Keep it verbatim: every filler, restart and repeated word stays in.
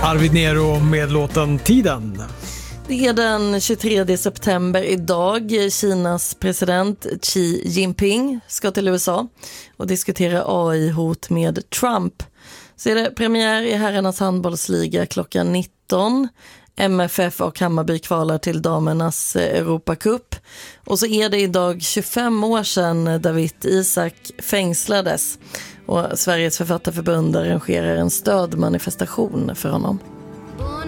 Arvid Nero med låten Tiden. Det är den tjugotredje september idag. Kinas president Xi Jinping ska till U S A och diskutera A I-hot med Trump. Så är det premiär i herrarnas handbollsliga klockan nitton. M F F och Hammarby kvalar till damernas Europacup. Och så är det idag tjugofem år sedan David Isak fängslades. Och Sveriges författarförbund arrangerar en stödmanifestation för honom.